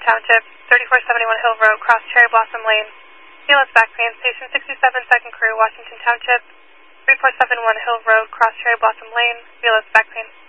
Township, 3471 Hill Road, cross Cherry Blossom Lane. BLS back pain, Station 67, second crew, Washington Township, 3471 Hill Road, cross Cherry Blossom Lane. BLS back pain.